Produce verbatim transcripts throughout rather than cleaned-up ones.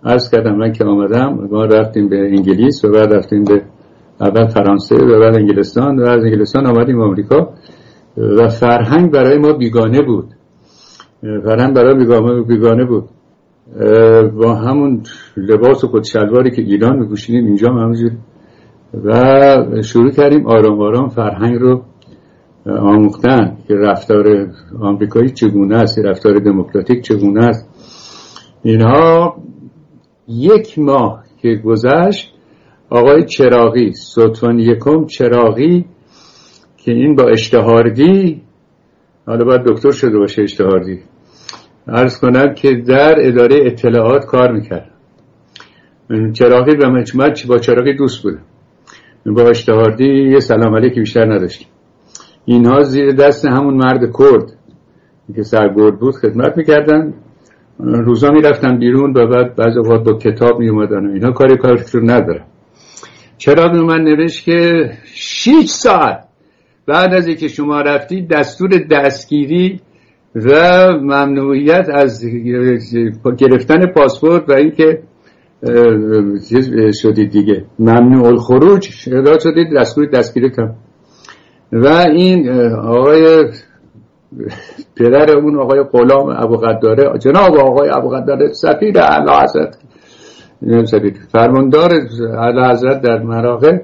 عرض کردم من که آمدم ما رفتیم به انگلیس و بعد رفتیم به اول فرانسه و بعد انگلستان و از انگلستان آمدیم آمریکا و فرهنگ برای ما بیگانه بود. فرهنگ برای بیگانه بیگانه بود با همون لباس و کتشلواری که ایران می‌پوشیدیم اینجا هم همونجور و شروع کردیم آرام آرام فرهنگ رو آموختن که رفتار آمریکایی چگونه است، رفتار دموکراتیک چگونه است. اینها یک ماه که گذشت آقای چراغی ستون یکم چراغی که این با اشتهاردی، حالا باید دکتر شده باشه اشتهاردی، عرض کنم که در اداره اطلاعات کار میکرد. چراغی و من با چراغی دوست بودم، با اشتهاردی یه سلام علیکی بیشتر نداشتیم. اینها زیر دست همون مرد کرد که سرگرد بود خدمت میکردن، روزا میرفتن بیرون و بعد بعضی وقت با کتاب میومدن. اینها کاری کاری رو ندارن. چراغ من نوشت که شش ساعت بعد از اینکه شما رفتی دستور دستگیری و ممنوعیت از گرفتن پاسپورت و اینکه چیز شدید دیگه، ممنوع الخروج اعلام شدید، دستور دستگیری کن. و این آقای پدر اون آقای غلام ابوقداره، جناب آقای ابوقداره سفیر اعلیحضرت، سفیر فرماندار اعلیحضرت در مراغه،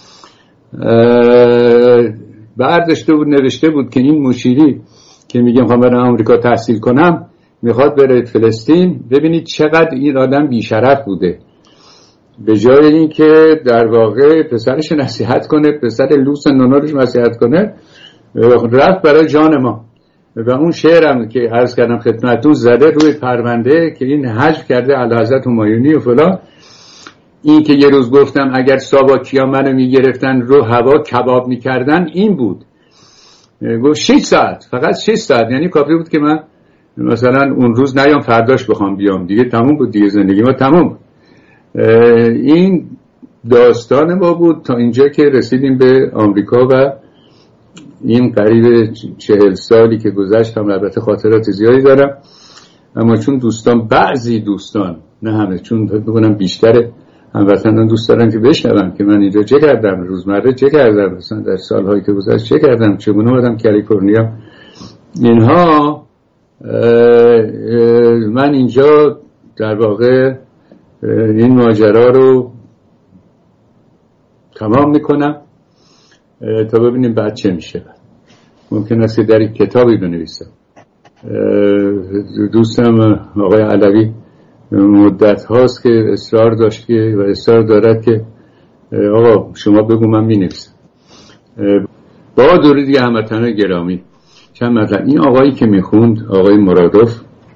برداشته بود نوشته بود که این مشیری که میگم میخوام برم آمریکا تحصیل کنم میخواد بره فلسطین. ببینید چقدر این آدم بیشرف بوده، به جای این که در واقع پسرش نصیحت کنه، پسر لوس نونارش نصیحت کنه، رفت برای جان ما. و اون شعرم که عرض کردم خدمتتون زده روی پرونده که این حذف کرده اعلیحضرت همایونی و فلان. این که یه روز گفتم اگر ساواکیا منو میگرفتن رو هوا کباب میکردن، این بود. گفت شش ساعت، فقط شش ساعت، یعنی کافی بود که من مثلا اون روز نیام فرداش بخوام بیام، دیگه تموم بود، دیگه زندگی ما تموم بود. این داستان ما بود تا اینجا که رسیدیم به آمریکا و این قریب چهل سالی که گذشت هم البته خاطرات زیادی دارم، اما چون دوستان، بعضی دوستان، نه همه، چون بگونم بیشتر هموطنان دوست دارن که بشنون که من اینجا چه کردم، روزمره چه کردم، مثلا در سالهایی که گذشت چه کردم، چگونه اومدم کالیفرنیا. اینها من اینجا در واقع این ماجرا رو تمام میکنم تا ببینیم بعد چه میشه. ممکن است در این کتابی بنویسم. دوستم آقای علوی مدت هاست که اصرار داشت که و اصرار دارد که آقا شما بگو من می نویسم. با درود دیگه هموطنان گرامی، چند مطلب. این آقایی که میخوند، آقای مرادوف،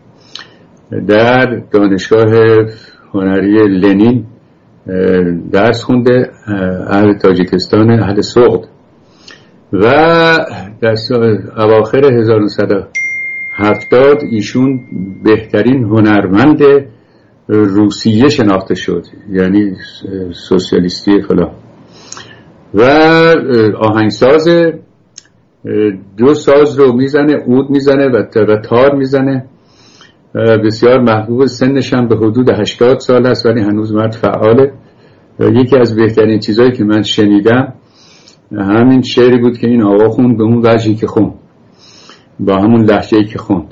در دانشگاه هنری لنین درس خونده، اهل تاجیکستان، اهل سوغد، و در اواخر هزار و نهصد و هفتاد ایشون بهترین هنرمند روسیه شناخته شد، یعنی سوسیالیستی فلان، و آهنگساز، دو ساز رو میزنه، عود میزنه و تار میزنه، بسیار محبوب. سنش هم به حدود هشتاد سال است ولی هنوز مرد فعاله. یکی از بهترین چیزایی که من شنیدم همین شعری بود که این آقا خوند به اون وجهی که خوند، با همون لهجه‌ای که خوند.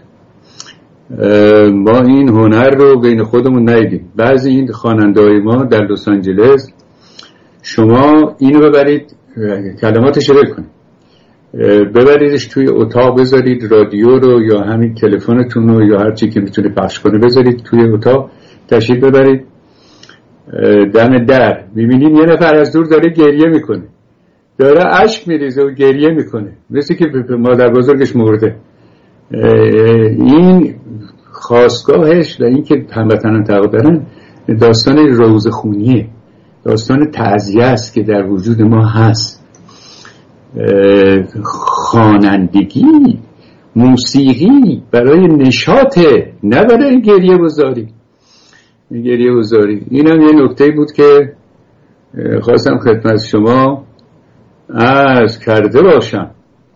ما این هنر رو بین خودمون ندیدیم. بعضی این خواننده‌های ما در لس آنجلس، شما اینو ببرید کلماتش رو بکنید، ببریدش توی اتاق، بذارید رادیو رو یا همین تلفنتون رو یا هر چی که میتونه پخش کنه بذارید توی اتاق، تشریف ببرید دم در، میبینید یه نفر از دور داره گریه میکنه، داره اشک میریزه و گریه میکنه، مثل که مادر بزرگش مرده. این خاستگاهش و این که هموطنان تقدرن داستان روزخونیه، داستان تعزیه است که در وجود ما هست. خوانندگی، موسیقی برای نشاطه، نه برای گریه بزاری. گریه بزاری این هم یه نکته بود که خواستم خدمت شما عرض کرده باشم.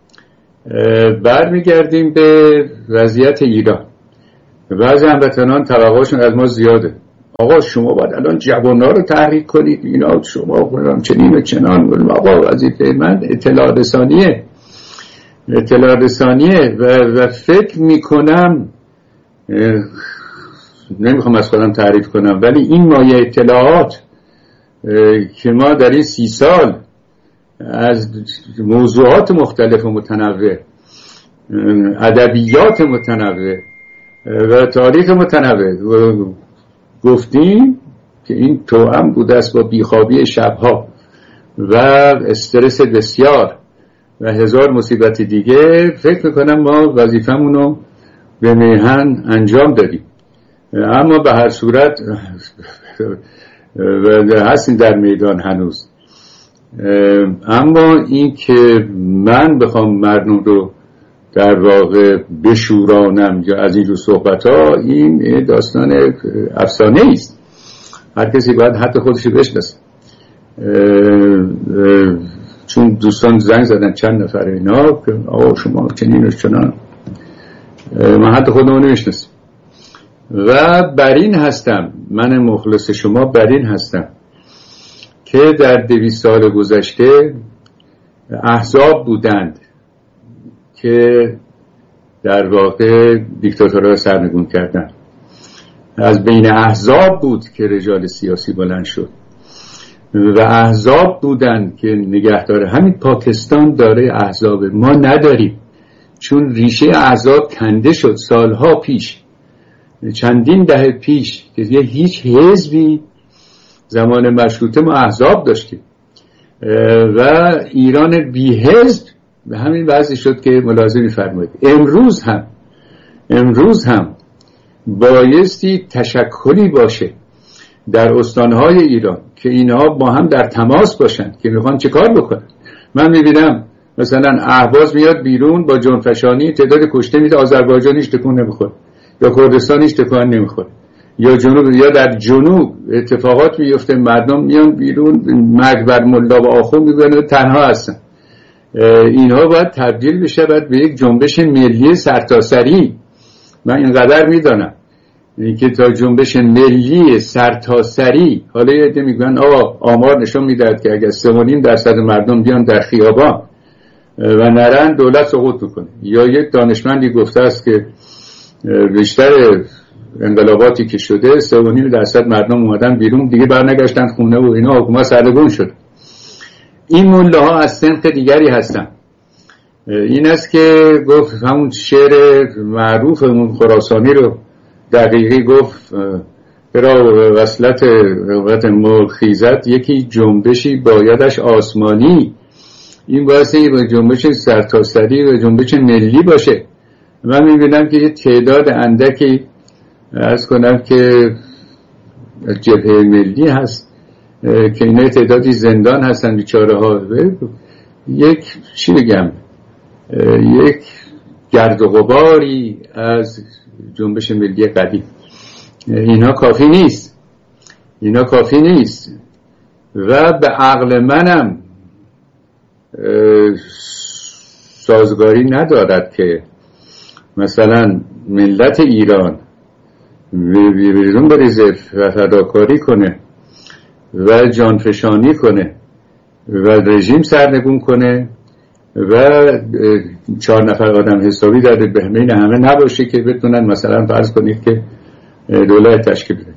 برمیگردیم به وضعیت ایران. بعضی هموطنان توقعشون از ما زیاده. آقا شما باید الان جوان‌ها رو تحریک کنید، اینا شما کنم چنین و چنان. آقا وظیفه من اطلاع رسانیه اطلاع رسانیه و, و فکر میکنم نمیخوام از خودم تعریف کنم، ولی این مایه اطلاعات که ما در این سی سال از موضوعات مختلف و متنوع، ادبیات متنوع و تاریخ متنوع گفتیم که این توأم بوده است با بیخوابی شبها و استرس بسیار و هزار مصیبت دیگه. فکر میکنم ما وظیفمون رو به میهن انجام دادیم، اما به هر صورت هستیم در میدان هنوز. اما این که من بخوام مردم رو در واقع بشورانم یا از این جو صحبت ها، این داستان افسانه است. هر کسی باید حتی خودش رو بشناسه. چون دوستان زنگ زدن چند نفر اینا که آقا شما چنین و چنان، من حتی خودم رو نمیشناسم و بر این هستم، من مخلص شما بر این هستم که در دویست سال گذشته احزاب بودند که در واقع دیکتاتورها سرنگون کردند. از بین احزاب بود که رجال سیاسی بلند شد و احزاب بودند که نگهدار همین پاکستان داره احزاب، ما نداریم، چون ریشه احزاب کنده شد سالها پیش، چندین دهه پیش که یه هیچ حزبی زمان مشروطه ما احزاب داشتیم و ایران بی حزب به همین وضعی شد که ملاحظه می‌فرمایید. امروز هم امروز هم بایستی تشکلی باشه در استانهای ایران که اینها با هم در تماس باشند که میخوان چه کار بکنن. من میبینم مثلا اهواز میاد بیرون با جنفشانی تعداد کشته میده، آذربایجانیش تکون نمیخوره یا کردستانیش تکون نمیخوره، یا جنوب یا در جنوب اتفاقات میفته، مردم میان بیرون مرگ بر ملا و آخوند میگن تنها هستن. اینها باید تبدیل بشه باید به یک جنبش ملی سرتاسری. من اینقدر میدانم که تا جنبش ملی سرتاسری، حالا یه عده میگن آقا آمار نشون میدهد که اگر سه و نیم درصد مردم بیان در خیابان و نرن دولت سقوط میکنه. یا یک دانشمندی گفته است که بیشتر انقلاباتی که شده سه و نیم درصد مردم اومدن بیرون دیگه برنگشتن خونه و اینا، حکومت سرنگون شد. این مله ها از سنخ دیگری هستن. این است که گفت همون شعر معروفمون خراسانی رو دقیقی گفت، برا وصلت قوت مرخیزت یکی جنبشی بایدش آسمانی. این باعثی با جنبش سرتاسری و جنبش ملی باشه. من میبینم که یه تعداد اندکی عرض کنم که جبهه ملی هست که اینا تعدادی زندان هستن بیچاره ها، یک چی بگم یک گرد و غباری از جنبش ملی قدیم. اینا کافی نیست، اینا کافی نیست و به عقل منم سازگاری ندارد که مثلا ملت ایران بیرون بریزه و فداکاری کنه و جانفشانی کنه و رژیم سرنگون کنه و چهار نفر آدم حسابی در بین همه نباشه که بتونن مثلا فرض کنید که دولت تشکیل بده.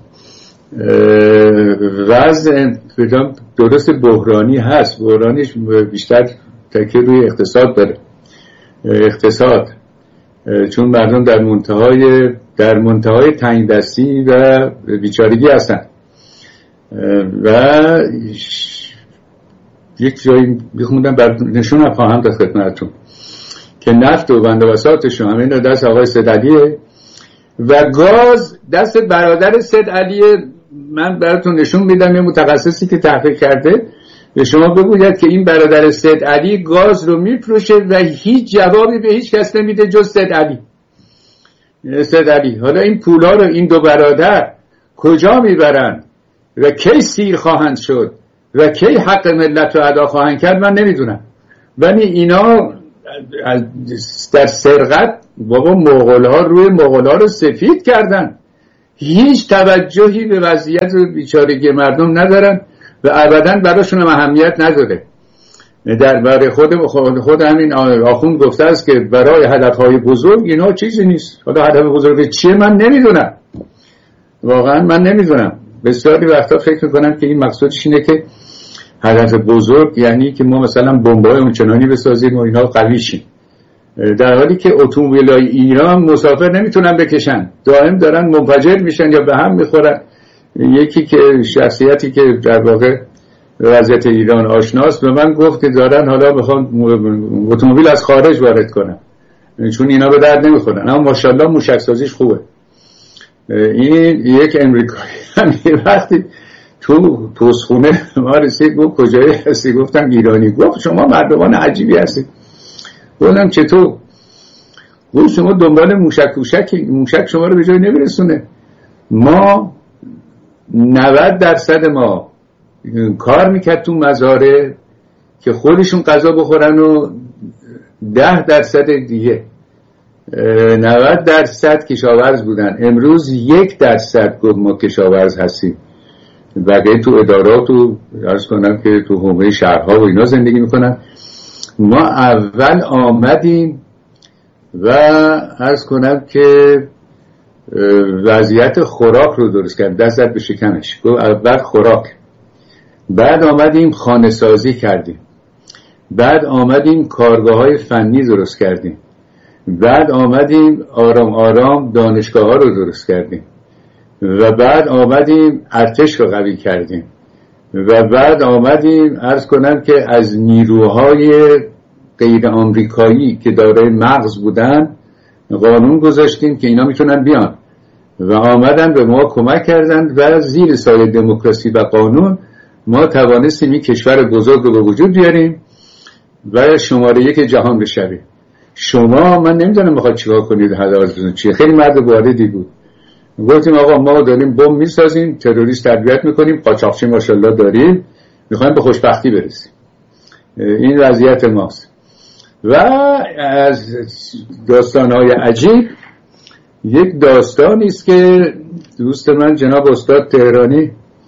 وضع درست بحرانی هست، بحرانیش بیشتر تکیه روی اقتصاد داره، اقتصاد، چون مردم در منتهای در منتهای تنگ دستی و بیچارگی هستن و یک جایی میخوندم بر نشون خواهم داد خدمتتون که نفت و بند و بساطشون همین دست آقای سید علیه و گاز دست برادر سید علیه. من براتون نشون میدم یه متخصصی که تحقیق کرده به شما بگوید که این برادر سید علی گاز رو میفروشه و هیچ جوابی به هیچ کس نمیده جز سید علی. سید علی حالا این پولا رو این دو برادر کجا میبرن و کی سیر خواهند شد و کی حق ملت رو ادا خواهند کرد من نمیدونم، ولی اینا در سرقت بابا مغول ها روی مغول ها رو سفید کردن. هیچ توجهی به وضعیت بیچارگی مردم ندارن و ابدا براشون هم اهمیت نداره. درباره خود خود, خود همین آخوند گفته است که برای هدفهای بزرگ اینا چیزی نیست. حالا هدف بزرگ چیه من نمیدونم، واقعا من نمیدونم. بسیاری وقتا فکر میکنم که این مقصودش اینه که هدف بزرگ یعنی که ما مثلا بمب‌های اونچنانی بسازیم و اینا قوی شیم، در حالی که اتومبیل‌های ایران مسافر نمیتونن بکشن، دائم دارن منفجر میشن یا به هم میخورن. یکی که شخصیتی که در واقع وضعیت ایران آشناست به من گفت که دارن حالا بخوان اتومبیل از خارج وارد کنن چون اینا به درد نمیخورن، اما ماشاءالله موشک سازیش خوبه. این یک امریکایی همین وقتی تو پوسخونه ما رسید گفت کجایی هستی؟ گفتم ایرانی. گفت شما مردمان عجیبی هستی. گفتم چطور؟ گفت شما دنبال موشک کوشکی، موشک شما رو به جای نمیرسونه. ما نود درصد ما کار میکرد تو مزاره که خودشون غذا بخورن و ده درصد دیگه نود درصد کشاورز بودن. امروز یک درصد گفت ما کشاورز هستیم، بقیه تو ادارات و عرض کنم که تو حومه شهرها و اینا زندگی میکنن. ما اول آمدیم و عرض کنم که وضعیت خوراک رو درست کردیم، دست زد به شکمش. گفت اول خوراک، بعد آمدیم خانه سازی کردیم، بعد آمدیم کارگاه های فنی درست کردیم، بعد آمدیم آرام آرام دانشگاه ها رو درست کردیم و بعد آمدیم ارتش رو قوی کردیم و بعد آمدیم عرض کنم که از نیروهای غیر آمریکایی که دارای مغز بودن قانون گذاشتیم که اینا میتونن بیان و آمدن به ما کمک کردن و زیر سایه دموکراسی و قانون ما توانستیم این کشور بزرگ رو به وجود بیاریم و شماره یک جهان بشویم. شما من نمیدونم میخواد چیکار کنید، هدفتون چیه؟ خیلی مرد واردی بود. گفتیم آقا ما داریم بمب میسازیم، تروریست تربیت میکنیم، قاچاقچی ماشاءالله داریم، میخوایم به خوشبختی برسیم. این وضعیت ماست. و از داستانهای عجیب یک داستانی است که دوست من جناب استاد تهرانی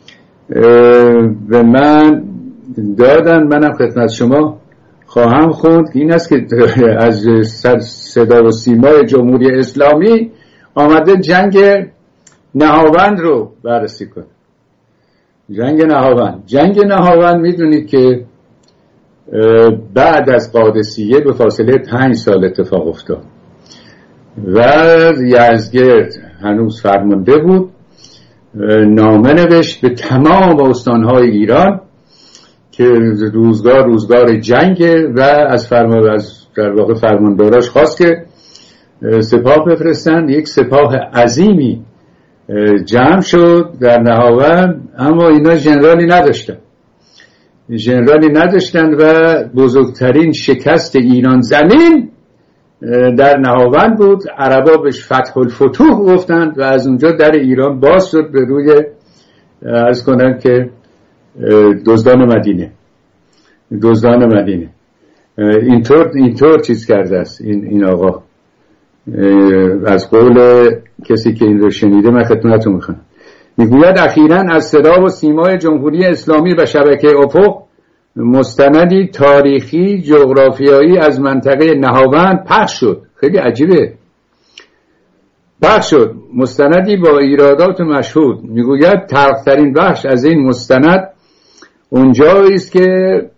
به من دادن، منم خدمت شما خواهم خوند. این است که از صدا و سیمای جمهوری اسلامی آمده جنگ نهاوند رو بررسی کنه. جنگ نهاوند جنگ نهاوند میدونید که بعد از قادسیه به فاصله پنج سال اتفاق افتاد و یزدگرد هنوز فرمانده بود، نامه نوشت به تمام استانهای ایران که روزگار روزگار جنگه و از فرمان از در واقع فرمانداراش خواست که سپاه بفرستن. یک سپاه عظیمی جمع شد در نهاوند، اما اینا ژنرالی نداشتن ژنرالی نداشتن و بزرگترین شکست ایران زمین در نهاوند بود. عربا بهش فتح الفتوح گفتند و از اونجا در ایران باز شد به روی عرض کنم که دزدان مدینه دزدان مدینه اینطور اینطور چیز کرده است این این آقا. از قول کسی که این رو شنیده من خدمتتون میخوام. میگوید اخیراً از صدا و سیمای جمهوری اسلامی و شبکه افق مستندی تاریخی جغرافیایی از منطقه نهاوند پخش شد. خیلی عجیبه. پخش شد مستندی با ایرادات مشهود. میگوید تلخترین بخش از این مستند اونجایی است که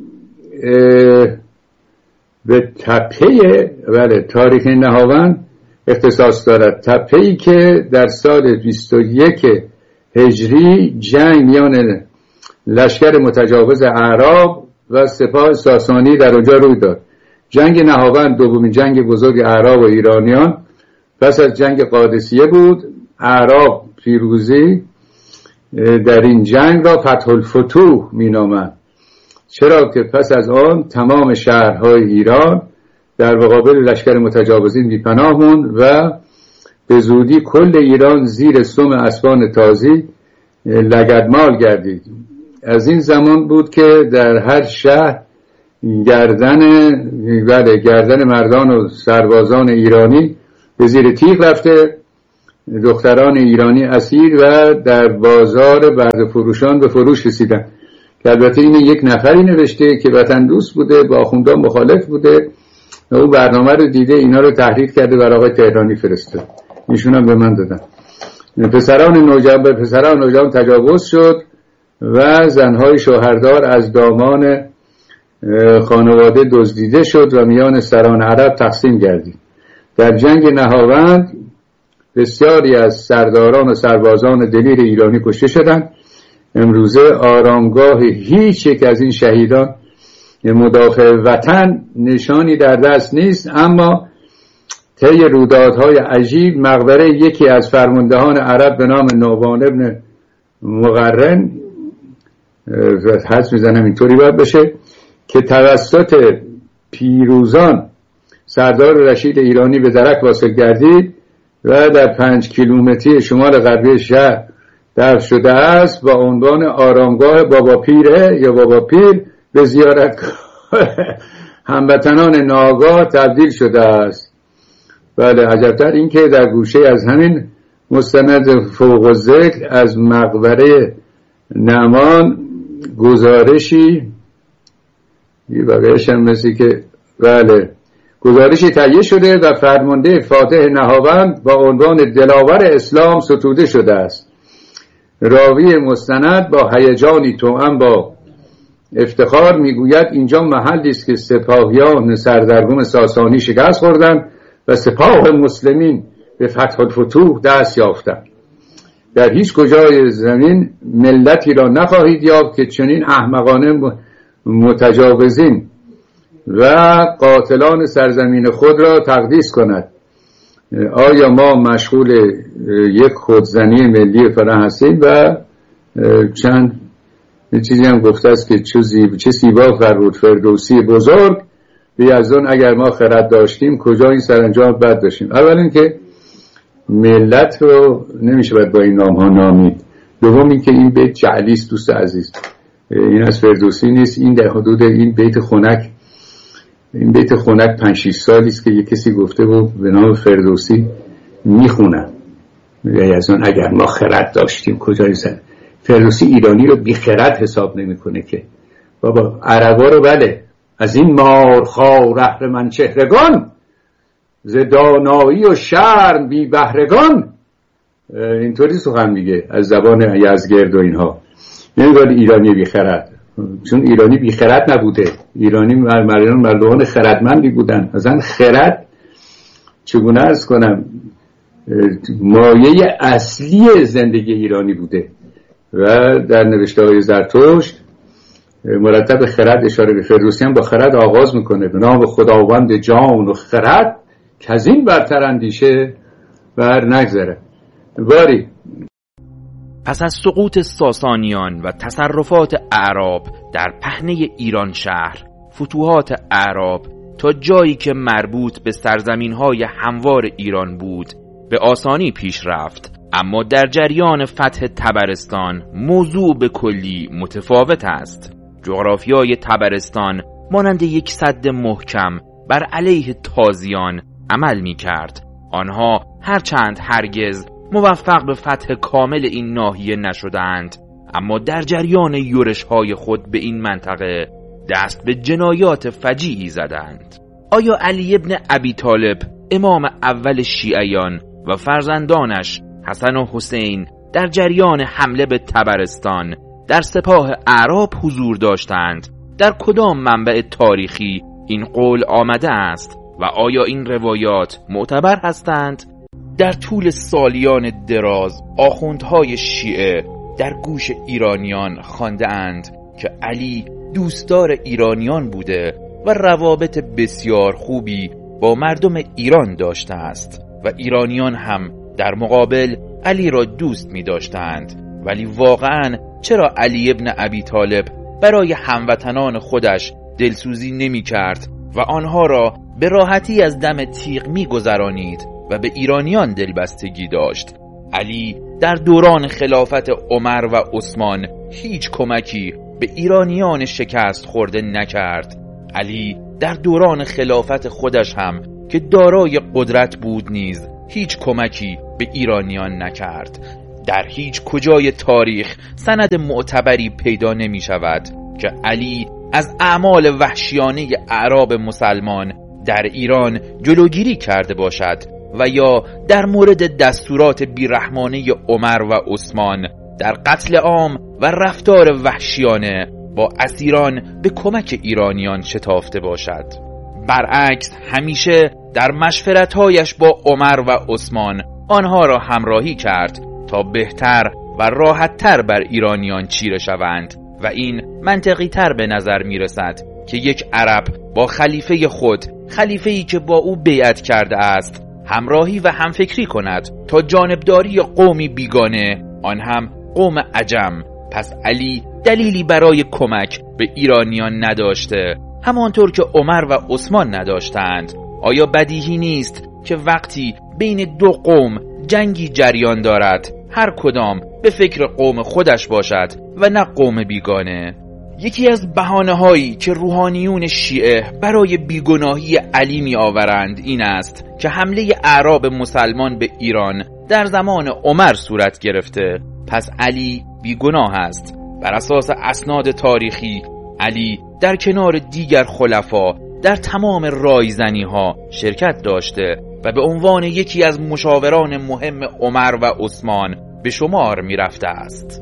به تپه بله تاریخ نهاوند اختصاص دارد. تپه‌ای که در سال بیست و یک هجری جنگ میان لشکر متجاوز اعراب و سپاه ساسانی در اونجا روی داد. جنگ نهاوند دومین جنگ بزرگ اعراب و ایرانیان پس از جنگ قادسیه بود. اعراب پیروزی در این جنگ را فتح الفتوح مینامند، چرا که پس از آن تمام شهرهای ایران در مقابل لشکر متجاوزین بی پناه موند و به زودی کل ایران زیر سم اسبان تازی لگدمال گردید. از این زمان بود که در هر شهر گردن بله گردن مردان و سربازان ایرانی به زیر تیغ رفته دختران ایرانی اسیر و در بازار برده فروشان به فروش رسیدن، که البته این یک نفری نوشته که وطن دوست بوده، با آخوندان مخالف بوده و اون برنامه رو دیده، اینا رو تحریف کرده برای آقای تهرانی فرسته. ایشون هم به من دادن. پسران نوجوان به پسران نوجوان تجاوز شد و زنهای شوهردار از دامان خانواده دزدیده شد و میان سران عرب تقسیم گردید. در جنگ نهاوند بسیاری از سرداران و سربازان دلیر ایرانی کشته شدند. امروزه آرامگاه هیچ یک از این شهیدان مدافع وطن نشانی در دست نیست، اما طی رویدادهای عجیب مقبره یکی از فرماندهان عرب به نام نعمان ابن مقرن، حدس میزنم اینطوری باید بشه، که توسط پیروزان سردار رشید ایرانی به درک واصل گردید و در پنج کیلومتری شمال غربی شهر دفن شده است، با عنوان آرامگاه بابا پیره یا بابا پیر به زیارتگاه هموطنان ناآگاه تبدیل شده است. بله، عجبتر این که در گوشه از همین مستند فوق الذکر از مقبره نعمان گزارشی یه بقیهش هم مثل که بله گزارشی تهیه شده و فرمانده فاتح نهاوند با عنوان دلاور اسلام ستوده شده است. راوی مستند با هیجانی توأم با افتخار میگوید اینجا محلی است که سپاهیان سردرگم ساسانی شکست خوردند و سپاه مسلمین به فتح الفتوح دست یافتند. در هیچ کجای زمین ملتی را نخواهید یافت که چنین احمقانه متجاوزین و قاتلان سرزمین خود را تقدیس کند. آیا ما مشغول یک خودزنی ملی فلان هستیم؟ و چند چیزی هم گفته است که چه زیبا فرمود فردوسی بزرگ بی از اون اگر ما خرد داشتیم کجا این سرانجام بد داشتیم. اول این که ملت رو نمیشه باید با این نام ها نامید. دوم این که این بیت جعلی است دوست عزیز، این از فردوسی نیست، این در حدود این بیت خنک این بیت خنک پنج شش سالی است که یک کسی گفته بود به نام فردوسی میخونم. یعنی از اون اگر ما خرد داشتیم کجا سن. فردوسی ایرانی رو بی خرد حساب نمیکنه که بابا عربا رو بله از این مارخوار رهرمن چهرگان ز دانایی و شرم بی بهرگان، اینطوری سخن میگه از زبان یزگرد و اینها. نمیگه ایرانی بی خرد، چون ایرانی بی خرد نبوده، ایرانی مردمان مردمان خردمندی بودن. مثلا خرد چگونه عرض کنم مایه اصلی زندگی ایرانی بوده و در نوشته‌های زرتشت مرتب خرد اشاره به فردوسی هم با خرد آغاز میکنه، به نام خداوند جان و خرد که از این برتر اندیشه بر نگذره. باری پس از سقوط ساسانیان و تصرفات اعراب در پهنه ایران شهر، فتوحات اعراب تا جایی که مربوط به سرزمین‌های هموار ایران بود به آسانی پیش رفت، اما در جریان فتح طبرستان موضوع به کلی متفاوت است. جغرافیای طبرستان مانند یک سد محکم بر علیه تازیان عمل می کرد. آنها هرچند هرگز موفق به فتح کامل این ناحیه نشدند، اما در جریان یورش‌های خود به این منطقه دست به جنایات فجیعی زدند. آیا علی ابن ابی طالب امام اول شیعیان و فرزندانش حسن و حسین در جریان حمله به طبرستان در سپاه اعراب حضور داشتند؟ در کدام منبع تاریخی این قول آمده است و آیا این روایات معتبر هستند؟ در طول سالیان دراز آخوندهای شیعه در گوش ایرانیان خوانده اند که علی دوستدار ایرانیان بوده و روابط بسیار خوبی با مردم ایران داشته است و ایرانیان هم در مقابل علی را دوست می داشتند. ولی واقعاً چرا علی ابن ابی طالب برای هموطنان خودش دلسوزی نمی کرد و آنها را به راحتی از دم تیغ می گذرانید و به ایرانیان دلبستگی داشت؟ علی در دوران خلافت عمر و عثمان هیچ کمکی به ایرانیان شکست خورده نکرد. علی در دوران خلافت خودش هم که دارای قدرت بود نیز هیچ کمکی به ایرانیان نکرد. در هیچ کجای تاریخ سند معتبری پیدا نمی شود که علی از اعمال وحشیانه اعراب مسلمان در ایران جلوگیری کرده باشد و یا در مورد دستورات بیرحمانه عمر و عثمان در قتل عام و رفتار وحشیانه با اسیران به کمک ایرانیان شتافته باشد. برعکس همیشه در مشورت‌هایش با عمر و عثمان آنها را همراهی کرد تا بهتر و راحت‌تر بر ایرانیان چیره شوند و این منطقی تر به نظر می رسد که یک عرب با خلیفه خود، خلیفه‌ای که با او بیعت کرده است، همراهی و همفکری کند تا جانبداری قومی بیگانه، آن هم قوم عجم. پس علی دلیلی برای کمک به ایرانیان نداشته، همانطور که عمر و عثمان نداشتند. آیا بدیهی نیست که وقتی بین دو قوم جنگی جریان دارد، هر کدام به فکر قوم خودش باشد و نه قوم بیگانه؟ یکی از بهانه‌هایی که روحانیون شیعه برای بیگناهی علی می آورند این است که حمله اعراب مسلمان به ایران در زمان عمر صورت گرفته، پس علی بیگناه است. بر اساس اسناد تاریخی علی در کنار دیگر خلفا در تمام رایزنی‌ها شرکت داشته و به عنوان یکی از مشاوران مهم عمر و عثمان به شمار می رفته است.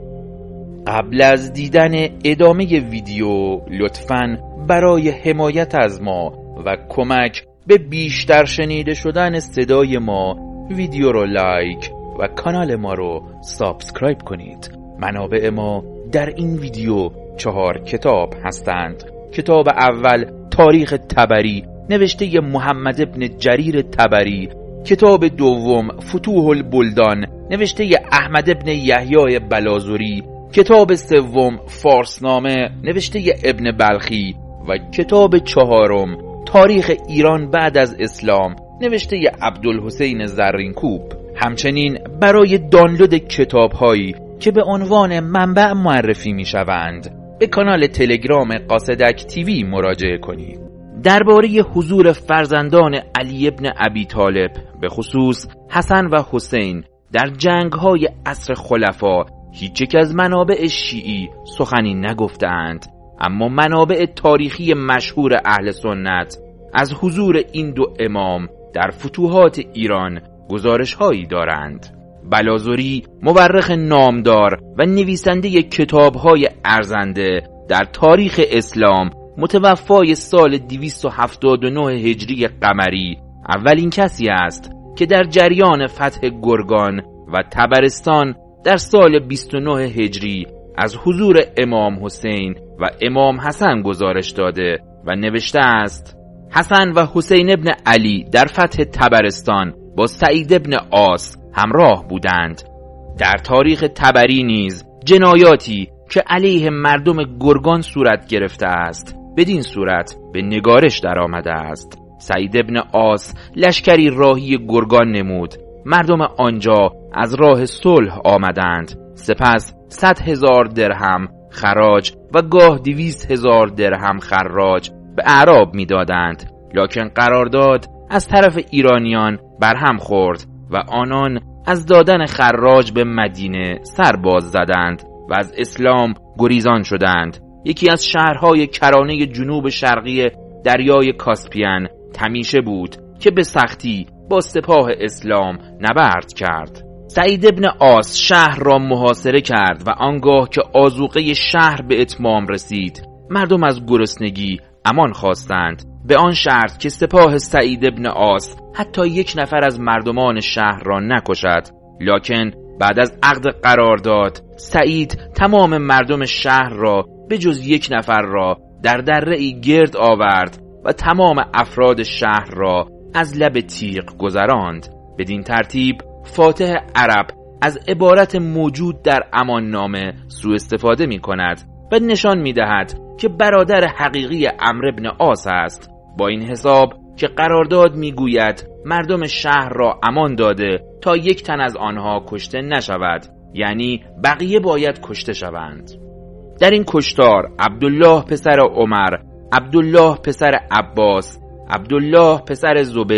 قبل از دیدن ادامه ویدیو لطفاً برای حمایت از ما و کمک به بیشتر شنیده شدن صدای ما ویدیو رو لایک و کانال ما رو سابسکرایب کنید. منابع ما در این ویدیو چهار کتاب هستند. کتاب اول تاریخ طبری نوشته محمد ابن جریر طبری، کتاب دوم فتوح البلدان نوشته احمد ابن یحیی بلازری، کتاب سوم فارسنامه نوشته ابن بلخی و کتاب چهارم تاریخ ایران بعد از اسلام نوشته عبدالحسین زرینکوب. همچنین برای دانلود کتاب هایی که به عنوان منبع معرفی می شوند به کانال تلگرام قاصدک تیوی مراجعه کنید. درباره حضور فرزندان علی ابن ابی طالب به خصوص حسن و حسین در جنگ‌های عصر خلفا هیچ یک از منابع شیعی سخنی نگفتند، اما منابع تاریخی مشهور اهل سنت از حضور این دو امام در فتوحات ایران گزارش‌هایی دارند. بلازری مورخ نامدار و نویسنده کتاب‌های ارزنده در تاریخ اسلام متوفای سال دویست و هفتاد و نه هجری قمری اولین کسی است که در جریان فتح گرگان و طبرستان در سال بیست و نه هجری از حضور امام حسین و امام حسن گزارش داده و نوشته است: حسن و حسین ابن علی در فتح طبرستان با سعید ابن عاص همراه بودند. در تاریخ طبری نیز جنایاتی که علیه مردم گرگان صورت گرفته است بدین صورت به نگارش در آمده است. سعید ابن عاص لشکری راهی گرگان نمود. مردم آنجا از راه صلح آمدند. سپس صد هزار درهم خراج و گاه دویست هزار درهم خراج به اعراب می دادند، لکن قرارداد از طرف ایرانیان برهم خورد و آنان از دادن خراج به مدینه سر باز زدند و از اسلام گریزان شدند. یکی از شهرهای کرانه جنوب شرقی دریای کاسپیان تمیشه بود که به سختی با سپاه اسلام نبرد کرد. سعید ابن عاص شهر را محاصره کرد و آنگاه که آذوقه شهر به اتمام رسید مردم از گرسنگی امان خواستند، به آن شرط که سپاه سعید ابن عاص حتی یک نفر از مردمان شهر را نکشد. لکن بعد از عقد قرارداد سعید تمام مردم شهر را به جز یک نفر را در دره‌ای گرد آورد و تمام افراد شهر را از لب تیغ گذراند. بدین ترتیب فاتح عرب از عبارت موجود در امان نامه سوء استفاده می کند و نشان می دهد که برادر حقیقی عمرو بن عاص است، با این حساب که قرارداد می گوید مردم شهر را امان داده تا یک تن از آنها کشته نشود، یعنی بقیه باید کشته شوند. در این کشتار عبدالله پسر عمر، عبدالله پسر عباس، عبدالله پسر زبیر،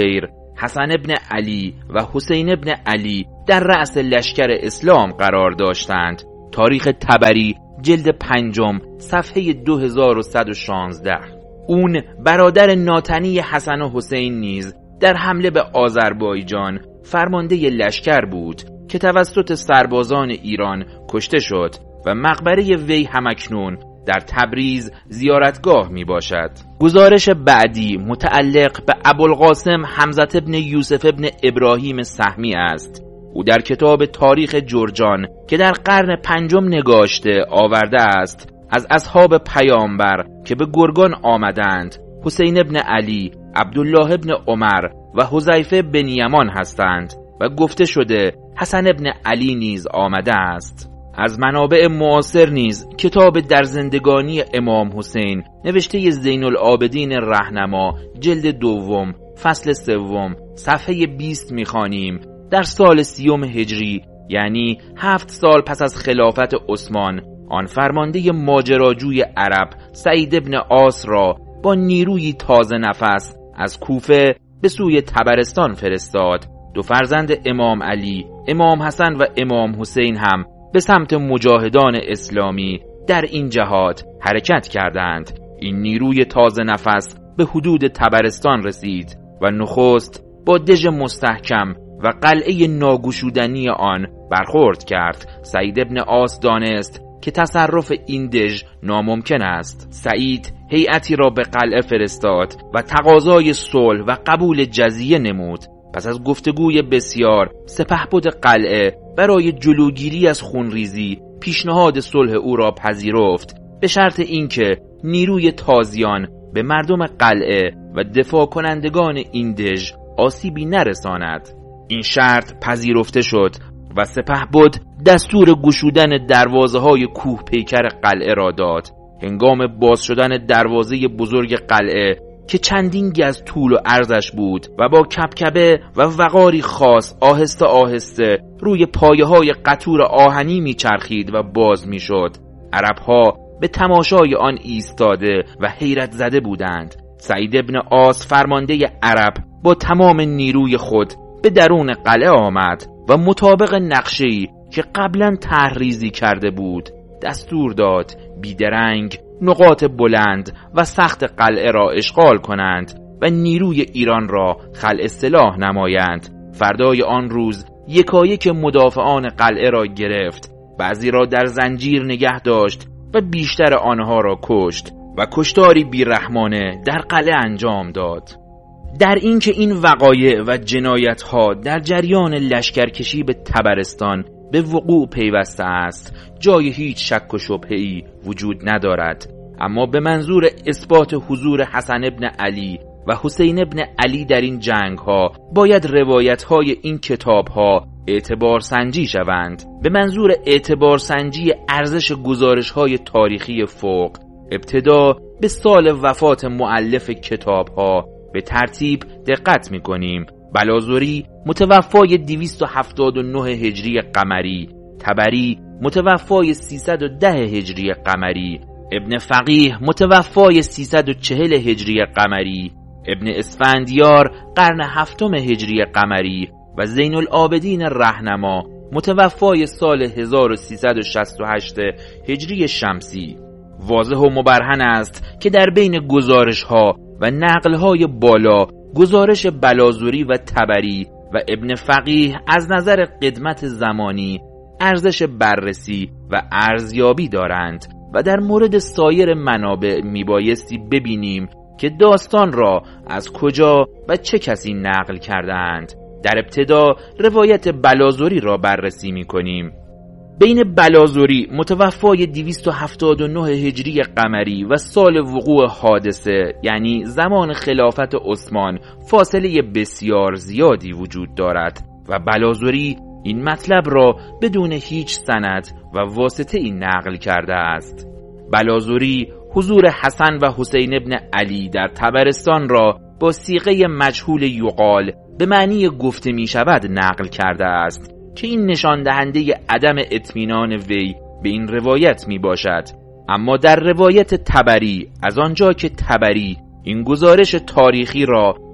حسن ابن علی و حسین ابن علی در رأس لشکر اسلام قرار داشتند. تاریخ طبری جلد پنجم صفحه دو هزار و صد و شانزده. اون برادر ناتنی حسن و حسین نیز در حمله به آذربایجان فرمانده لشکر بود که توسط سربازان ایران کشته شد و مقبره وی همکنون در تبریز زیارتگاه می باشد. گزارش بعدی متعلق به ابوالقاسم حمزه ابن یوسف ابن ابراهیم سهمی است. او در کتاب تاریخ جرجان که در قرن پنجم نگاشته آورده است از اصحاب پیامبر که به گرگان آمدند حسین ابن علی، عبدالله ابن عمر و حذیفه بن یمان هستند و گفته شده حسن ابن علی نیز آمده است. از منابع معاصر نیز کتاب در زندگانی امام حسین نوشته زین العابدین رهنما جلد دوم فصل سوم صفحه بیست می‌خوانیم در سال سیوم هجری، یعنی هفت سال پس از خلافت عثمان، آن فرمانده ماجراجوی عرب سعید ابن عاص را با نیروی تازه نفس از کوفه به سوی طبرستان فرستاد. دو فرزند امام علی، امام حسن و امام حسین هم به سمت مجاهدان اسلامی در این جهات حرکت کردند. این نیروی تازه نفس به حدود طبرستان رسید و نخست با دژ مستحکم و قلعه ناگشودنی آن برخورد کرد. سعید ابن عاص دانست که تصرف این دژ ناممکن است. سعید هیئتی را به قلعه فرستاد و تقاضای صلح و قبول جزیه نمود. پس از گفتگوی بسیار سپهبد قلعه برای جلوگیری از خونریزی پیشنهاد صلح او را پذیرفت، به شرط اینکه نیروی تازیان به مردم قلعه و دفاع کنندگان این دژ آسیبی نرساند. این شرط پذیرفته شد و سپهبد دستور گشودن دروازه های کوه پیکر قلعه را داد. هنگام باز شدن دروازه بزرگ قلعه که چندین گز طول و عرضش بود و با کبکبه و وقاری خاص آهسته آهسته روی پایه های قطور آهنی میچرخید و باز میشد، عربها به تماشای آن ایستاده و حیرت زده بودند. سعید ابن عاص فرمانده عرب با تمام نیروی خود به درون قلعه آمد و مطابق نقشه‌ای که قبلا طرح‌ریزی کرده بود دستور داد بیدرنگ نقاط بلند و سخت قلعه را اشغال کنند و نیروی ایران را خلع سلاح نمایند. فردای آن روز یکایک مدافعان قلعه را گرفت، بعضی را در زنجیر نگه داشت و بیشتر آنها را کشت و کشتاری بیرحمانه در قلعه انجام داد. در اینکه این وقایع و جنایت‌ها در جریان لشکرکشی به طبرستان به وقوع پیوسته است جای هیچ شک و شبهه‌ای وجود ندارد، اما به منظور اثبات حضور حسن ابن علی و حسین ابن علی در این جنگ‌ها باید روایت‌های این کتاب‌ها اعتبار سنجی شوند. به منظور اعتبار سنجی ارزش گزارش‌های تاریخی فوق ابتدا به سال وفات مؤلف کتاب‌ها به ترتیب دقت می‌کنیم. بلازوری متوفای دویست و هفتاد و نه هجری قمری، طبری متوفای سیصد و ده هجری قمری، ابن فقیه متوفای سیصد و چهل هجری قمری، ابن اسفندیار قرن هفتم هجری قمری و زین العابدین رهنما متوفای سال هزار و سیصد و شصت و هشت هجری شمسی. واضح و مبرهن است که در بین گزارش‌ها و نقل‌های بالا گزارش بلازوری و طبری و ابن فقیه از نظر قدمت زمانی ارزش بررسی و ارزیابی دارند و در مورد سایر منابع میبایستی ببینیم که داستان را از کجا و چه کسی نقل کردند. در ابتدا روایت بلازوری را بررسی میکنیم. بین بلازوری متوفای دویست و هفتاد و نه هجری قمری و سال وقوع حادثه، یعنی زمان خلافت عثمان، فاصله بسیار زیادی وجود دارد و بلازوری این مطلب را بدون هیچ سند و واسطه ای نقل کرده است. بلازوری حضور حسن و حسین ابن علی در طبرستان را با صیغه مجهول یقال به معنی گفته می شود نقل کرده است که این نشان دهنده عدم اطمینان وی به این روایت می باشد. اما در روایت طبری، از آنجا که طبری این گزارش تاریخی را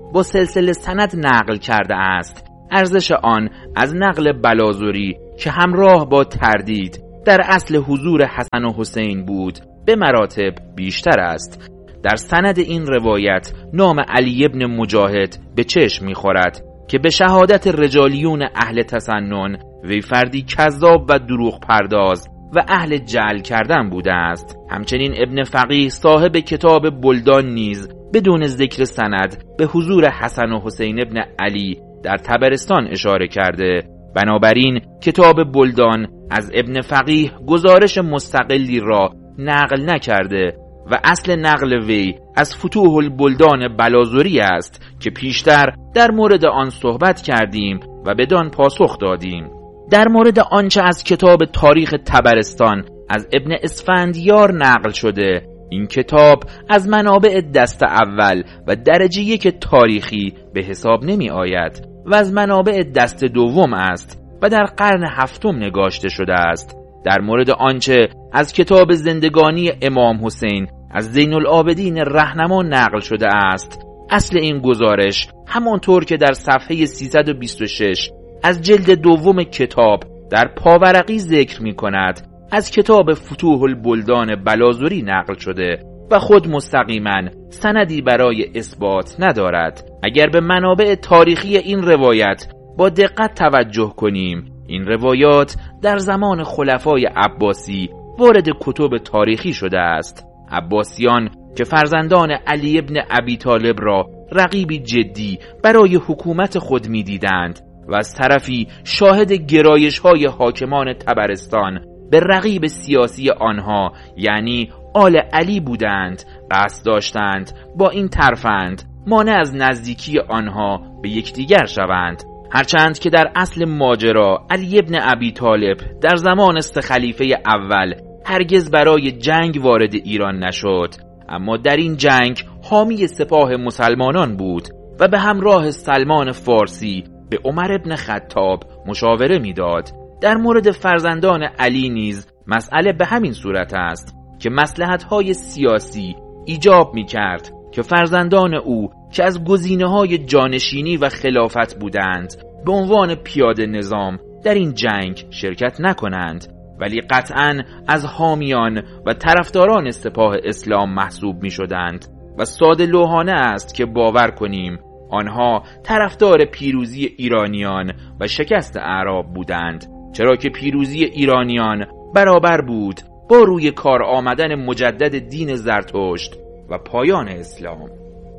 با سلسله سند نقل کرده است، ارزش آن از نقل بلازوری که همراه با تردید در اصل حضور حسن و حسین بود به مراتب بیشتر است. در سند این روایت نام علی ابن مجاهد به چشم می‌خورد که به شهادت رجالیون اهل تسنن وی فردی کذاب و دروغ پرداز و اهل جعل کردن بوده است. همچنین ابن فقیه صاحب کتاب بلدان نیز بدون ذکر سند به حضور حسن و حسین ابن علی در طبرستان اشاره کرده. بنابراین کتاب بلدان از ابن فقیه گزارش مستقلی را نقل نکرده و اصل نقل وی از فتوح البلدان بلازوری است که پیشتر در مورد آن صحبت کردیم و بدان پاسخ دادیم. در مورد آنچه از کتاب تاریخ طبرستان از ابن اسفندیار نقل شده، این کتاب از منابع دست اول و درجه یک تاریخی به حساب نمی آید و از منابع دست دوم است و در قرن هفتم نگاشته شده است. در مورد آنچه از کتاب زندگانی امام حسین از زین العابدین رهنما نقل شده است، اصل این گزارش همانطور که در صفحه سیصد و بیست و شش از جلد دوم کتاب در پاورقی ذکر می کند از کتاب فتوح البلدان بلازوری نقل شده و خود مستقیما سندی برای اثبات ندارد. اگر به منابع تاریخی این روایت با دقت توجه کنیم، این روایات در زمان خلفای عباسی وارد کتب تاریخی شده است. عباسیان که فرزندان علی ابن ابی طالب را رقیبی جدی برای حکومت خود می دیدند و از طرفی شاهد گرایش های حاکمان طبرستان به رقیب سیاسی آنها یعنی آل علی بودند، قصد داشتند با این ترفند مانع از نزدیکی آنها به یکدیگر شوند. هرچند که در اصل ماجرا علی ابن ابی طالب در زمان سه خلیفه اول هرگز برای جنگ وارد ایران نشد، اما در این جنگ حامی سپاه مسلمانان بود و به همراه سلمان فارسی به عمر ابن خطاب مشاوره میداد. در مورد فرزندان علی نیز مسئله به همین صورت است که مصلحت‌های سیاسی ایجاب می‌کرد که فرزندان او که از گزینه‌های جانشینی و خلافت بودند به عنوان پیاده نظام در این جنگ شرکت نکنند، ولی قطعاً از حامیان و طرفداران سپاه اسلام محسوب می‌شدند و ساده لوحانه است که باور کنیم آنها طرفدار پیروزی ایرانیان و شکست اعراب بودند، چرا که پیروزی ایرانیان برابر بود با روی کار آمدن مجدد دین زرتشت و پایان اسلام.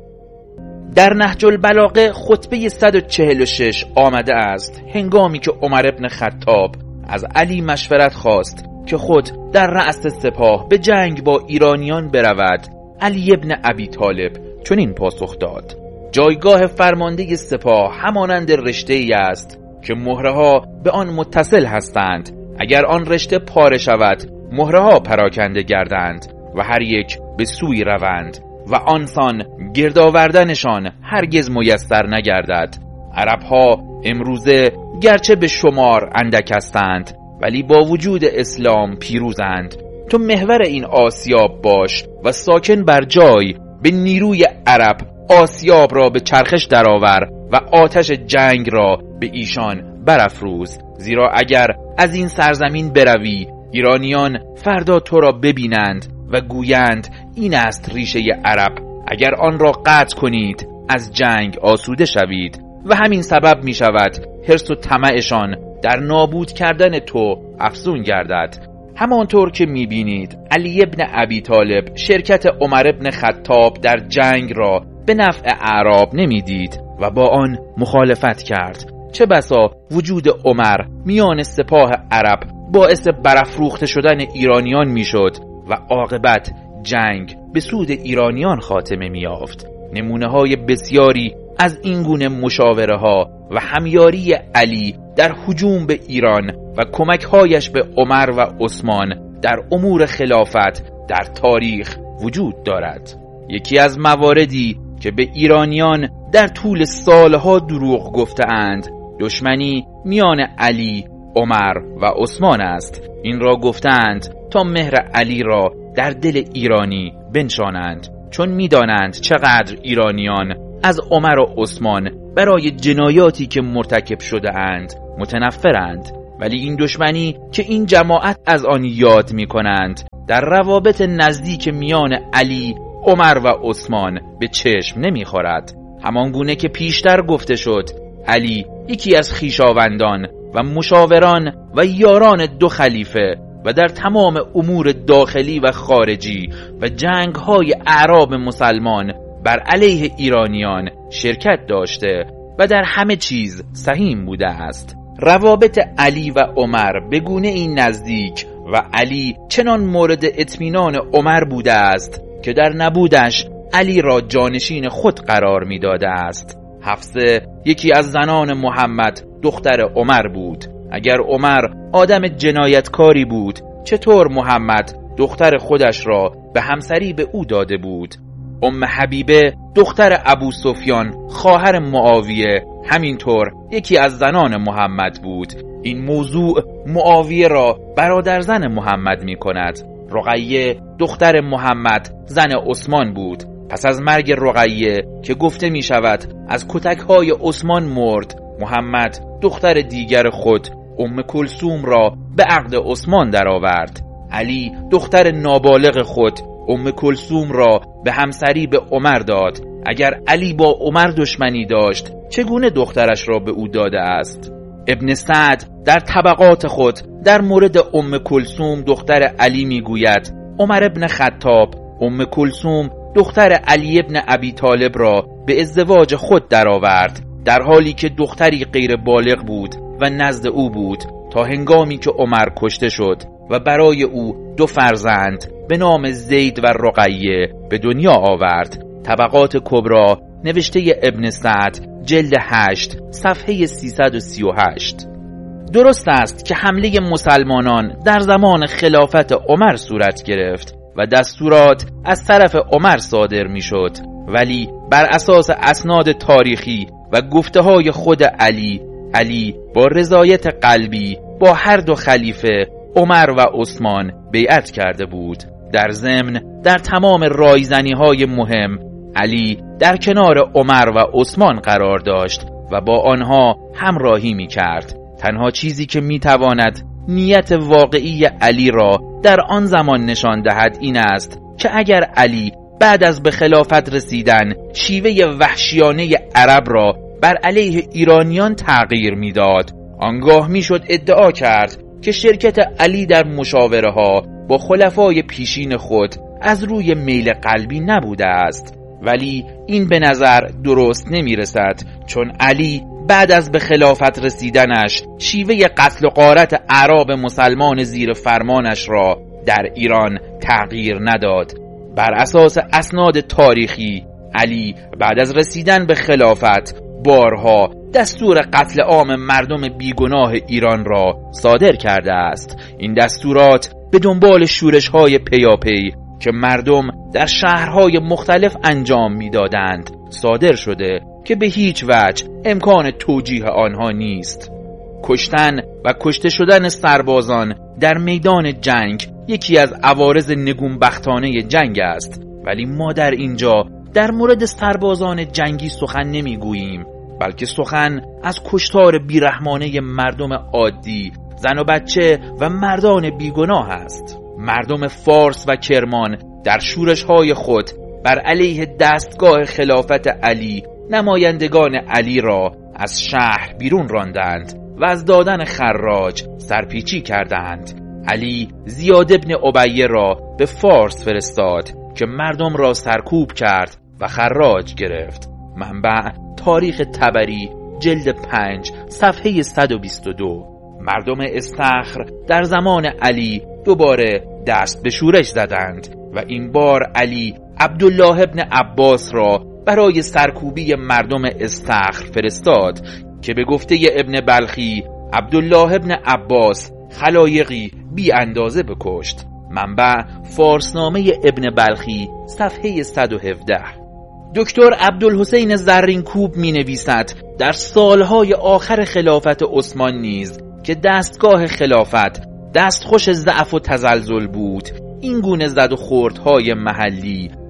در نهج البلاغه خطبه صد و چهل و شش آمده است هنگامی که عمر ابن خطاب از علی مشورت خواست که خود در رأس سپاه به جنگ با ایرانیان برود، علی ابن ابی طالب چنین پاسخ داد: جایگاه فرمانده سپاه همانند رشته‌ای است که مهره‌ها به آن متصل هستند. اگر آن رشته پاره شود مهره‌ها پراکنده گردند و هر یک به سوی روند و آنسان گردآوردنشان هرگز میسر نگردد. عرب‌ها امروزه گرچه به شمار اندک هستند ولی با وجود اسلام پیروزند. تو محور این آسیاب باش و ساکن بر جای به نیروی عرب آسیاب را به چرخش درآور و آتش جنگ را به ایشان برافروز، زیرا اگر از این سرزمین بروی ایرانیان فردا تو را ببینند و گویند این است ریشه عرب. اگر آن را قطع کنید از جنگ آسوده شوید و همین سبب می شود حرص و طمعشان در نابود کردن تو افزون گردد. همانطور که می بینید علی ابن ابی طالب شرکت عمر ابن خطاب در جنگ را به نفع اعراب نمی دید و با آن مخالفت کرد. چه بسا وجود عمر میان سپاه عرب باعث برافروخته شدن ایرانیان می شد و عاقبت جنگ به سود ایرانیان خاتمه می یافت. نمونه های بسیاری از این گونه مشاوره ها و همیاری علی در هجوم به ایران و کمک هایش به عمر و عثمان در امور خلافت در تاریخ وجود دارد. یکی از مواردی که به ایرانیان در طول سالها دروغ گفتند دشمنی میان علی، عمر و عثمان است. این را گفتند تا مهر علی را در دل ایرانی بنشانند، چون میدانند چقدر ایرانیان از عمر و عثمان برای جنایاتی که مرتکب شده اند متنفرند، ولی این دشمنی که این جماعت از آن یاد می کنند در روابط نزدیک میان علی، عمر و عثمان به چشم نمی خورد. همان گونه که پیشتر گفته شد، علی یکی از خویشاوندان و مشاوران و یاران دو خلیفه و در تمام امور داخلی و خارجی و جنگ‌های اعراب مسلمان بر علیه ایرانیان شرکت داشته و در همه چیز سهیم بوده است. روابط علی و عمر به گونه این نزدیک و علی چنان مورد اطمینان عمر بوده است که در نبودش علی را جانشین خود قرار می داده است. حفصه یکی از زنان محمد دختر عمر بود. اگر عمر آدم جنایتکاری بود، چطور محمد دختر خودش را به همسری به او داده بود؟ ام حبیبه دختر ابو سفیان خواهر معاویه همینطور یکی از زنان محمد بود. این موضوع معاویه را برادرزن محمد می کند. رقیه دختر محمد زن عثمان بود. پس از مرگ رقیه که گفته می شود از کتکهای عثمان مرد، محمد دختر دیگر خود ام کلثوم را به عقد عثمان درآورد. علی دختر نابالغ خود ام کلثوم را به همسری به عمر داد. اگر علی با عمر دشمنی داشت، چگونه دخترش را به او داده است؟ ابن سعد در طبقات خود در مورد ام کلثوم دختر علی میگوید عمر ابن خطاب ام کلثوم دختر علی ابن ابی طالب را به ازدواج خود درآورد، در حالی که دختری غیر بالغ بود و نزد او بود، تا هنگامی که عمر کشته شد و برای او دو فرزند به نام زید و رقیه به دنیا آورد. طبقات کبری نوشته ابن سعد جلد هشت صفحه سیصد و سی و هشت. درست است که حمله مسلمانان در زمان خلافت عمر صورت گرفت و دستورات از طرف عمر صادر می شد، ولی بر اساس اسناد تاریخی و گفته های خود علی، علی با رضایت قلبی با هر دو خلیفه عمر و عثمان بیعت کرده بود. در ضمن در تمام رایزنی های مهم علی در کنار عمر و عثمان قرار داشت و با آنها همراهی می کرد. تنها چیزی که می تواند نیت واقعی علی را در آن زمان نشان دهد این است که اگر علی بعد از به خلافت رسیدن شیوه وحشیانه عرب را بر علیه ایرانیان تغییر می داد، آنگاه می شد ادعا کرد که شرکت علی در مشاوره ها با خلفای پیشین خود از روی میل قلبی نبوده است. ولی این به نظر درست نمی رسد، چون علی بعد از به خلافت رسیدنش شیوه قتل و غارت اعراب مسلمان زیر فرمانش را در ایران تغییر نداد. بر اساس اسناد تاریخی علی بعد از رسیدن به خلافت بارها دستور قتل عام مردم بیگناه ایران را صادر کرده است. این دستورات به دنبال شورش‌های پیاپی که مردم در شهرهای مختلف انجام می‌دادند صادر شده که به هیچ وجه امکان توجیه آنها نیست. کشتن و کشته شدن سربازان در میدان جنگ یکی از عوارض نگونبختانه جنگ است، ولی ما در اینجا در مورد سربازان جنگی سخن نمیگوییم، بلکه سخن از کشتار بیرحمانه مردم عادی، زن و بچه و مردان بیگناه است. مردم فارس و کرمان در شورش‌های خود بر علیه دستگاه خلافت علی نمایندگان علی را از شهر بیرون راندند و از دادن خراج سرپیچی کردند. علی زیاد ابن ابیه را به فارس فرستاد که مردم را سرکوب کرد و خراج گرفت. منبع تاریخ طبری جلد پنج صفحه صد و بیست و دو. مردم استخر در زمان علی دوباره دست به شورش زدند و این بار علی عبدالله ابن عباس را برای سرکوبی مردم استخر فرستاد که به گفته ابن بلخی عبدالله ابن عباس خلایقی بی اندازه بکشت. منبع فارسنامه ابن بلخی صفحه صد و هفده. دکتر عبدالحسین زرینکوب می نویسد در سالهای آخر خلافت عثمان نیز که دستگاه خلافت دستخوش ضعف و تزلزل بود، این گونه زد و خوردهای محلی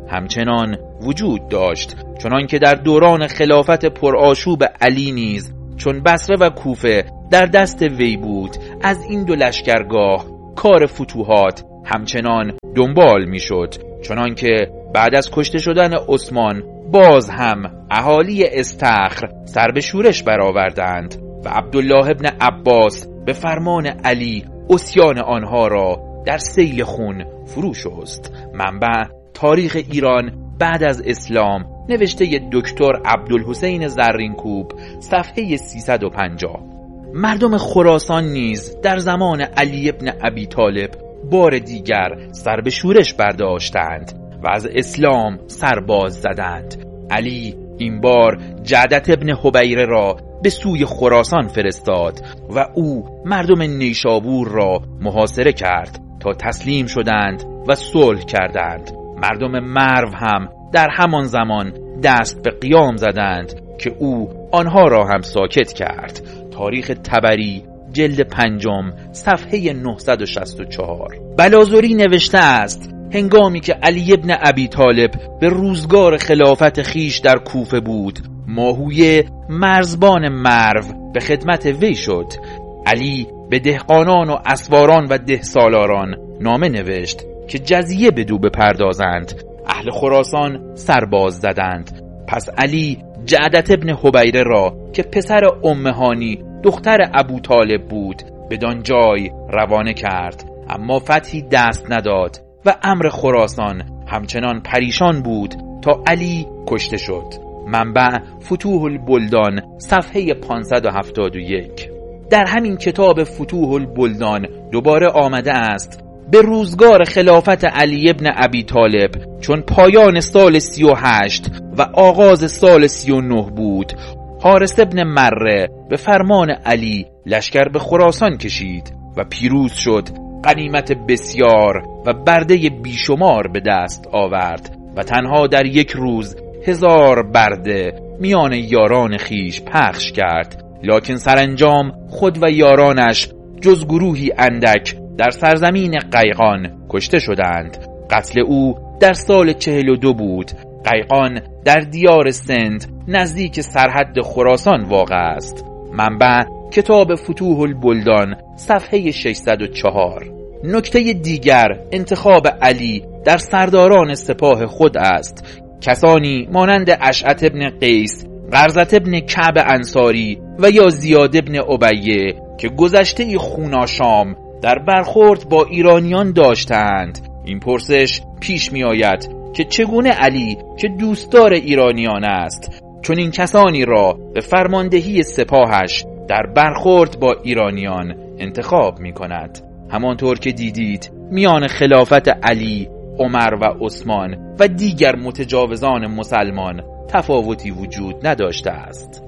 همچنان وجود داشت، چنان که در دوران خلافت پرآشوب علی نیز چون بصره و کوفه در دست وی بود، از این دو لشکرگاه کار فتوحات همچنان دنبال میشد، چنان که بعد از کشته شدن عثمان باز هم اهالی استخر سر به شورش برآوردند و عبدالله ابن عباس به فرمان علی عصیان آنها را در سیل خون فرو شست. منبع: تاریخ ایران بعد از اسلام، نوشته دکتر عبدالحسین زرینکوب، صفحه سیصد و پنجاه. مردم خراسان نیز در زمان علی ابن ابی طالب بار دیگر سر به شورش برداشتند و از اسلام سرباز زدند. علی این بار جعدت ابن حبیره را به سوی خراسان فرستاد و او مردم نیشابور را محاصره کرد تا تسلیم شدند و صلح کردند. مردم مرو هم در همان زمان دست به قیام زدند که او آنها را هم ساکت کرد. تاریخ طبری جلد پنجم صفحه نهصد و شصت و چهار. بلازری نوشته است: هنگامی که علی ابن ابی طالب به روزگار خلافت خیش در کوفه بود، ماهویه مرزبان مرو به خدمت وی شد. علی به دهقانان و اسواران و دهسالاران نامه نوشت که جزیه بدو بپردازند. اهل خراسان سرباز زدند. پس علی جعدت ابن حبیره را که پسر ام هانی دختر ابو طالب بود بدان جای روانه کرد، اما فتحی دست نداد و امر خراسان همچنان پریشان بود تا علی کشته شد. منبع: فتوح البلدان، صفحه پانصد و هفتاد و یک. در همین کتاب فتوح البلدان دوباره آمده است: به روزگار خلافت علی ابن ابی طالب چون پایان سال سی و هشت و آغاز سال سی و نه بود، حارث ابن مره به فرمان علی لشکر به خراسان کشید و پیروز شد. غنیمت بسیار و برده بیشمار به دست آورد و تنها در یک روز هزار برده میان یاران خیش پخش کرد، لکن سرانجام خود و یارانش جز گروهی اندک در سرزمین قیقان کشته شدند. قتل او در سال چهل و دو بود. قیقان در دیار سند نزدیک سرحد خراسان واقع است. منبع: کتاب فتوح البلدان، صفحه ششصد و چهار. نکته دیگر انتخاب علی در سرداران سپاه خود است. کسانی مانند اشعث ابن قیس، قرظة ابن کعب انصاری و یا زیاد ابن ابیه که گذشته خوناشام در برخورد با ایرانیان داشتند. این پرسش پیش می آید که چگونه علی که دوستدار ایرانیان است چون این کسانی را به فرماندهی سپاهش در برخورد با ایرانیان انتخاب می کند. همانطور که دیدید میان خلافت علی، عمر و عثمان و دیگر متجاوزان مسلمان تفاوتی وجود نداشته است.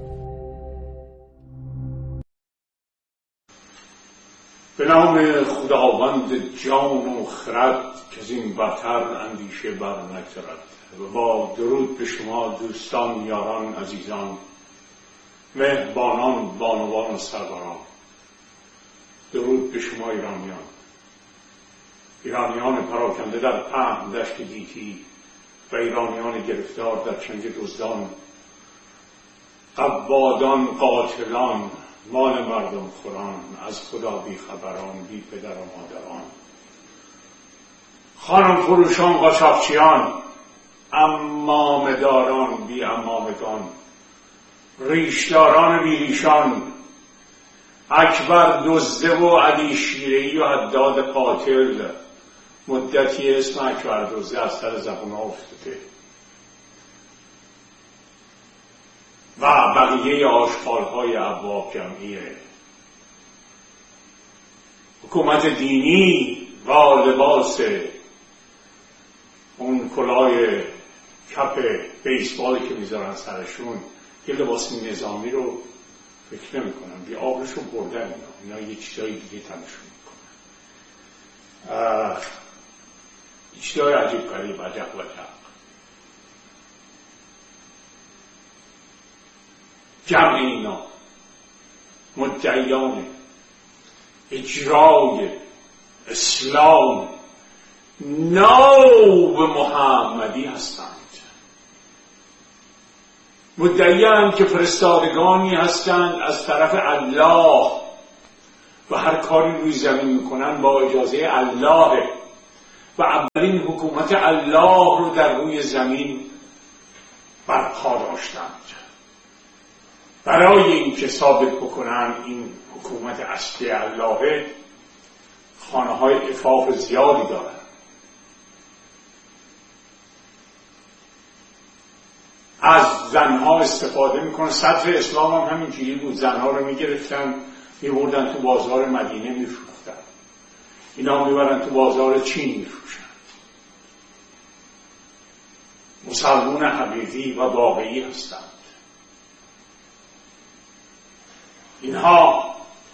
به نام خداوند جان و خرد که از این برتر اندیشه بر نگذرد. و با درود به شما دوستان، یاران، عزیزان، مهربانان، بانوان و سروران. درود به شما ایرانیان، ایرانیان پراکنده در پهن دشت گیتی و ایرانیان گرفتار در چنگ دزدان، قوادان، قاتلان، مال مردم خوران، از خدا بی خبران، بی پدر و مادران، خانم فروشان، قاچاقچیان، عمامه داران، بی عمامگان، ریشداران بی ریشان، اکبر دزده و علی شیره‌ای و حداد قاتل. مدتی اسم اکبر دزده از سر زبون افتاده و بقیه آشغال‌های ابواب جمعیه. حکومت دینی و لباس اون کلاه کپ بیسبالی که میذارن سرشون، یه لباس نظامی رو فکر نمی کنم، بی آبشون بردن اینا اینا یه چیزای دیگه تنشون میکنن، یه چیزای عجیب غریب، عجب و عجب. جمع اینا مدعیان اجرای اسلام نو محمدی هستند، مدعیان که فرستادگانی هستند از طرف الله و هر کاری روی زمین میکنن با اجازه الله و اولین حکومت الله رو در روی زمین برپا داشتند. برای اینکه ثابت بکنن این حکومت اصلی الله، خانه های عفاف زیادی دارن. از زنها استفاده میکنن. صدر اسلام هم همینجوری بود، زنها رو میگرفتن میبردن تو بازار مدینه میفروختن، اینا میبرن تو بازار چین میفروشن. مسلمون حقیقی و واقعی هستند. اینها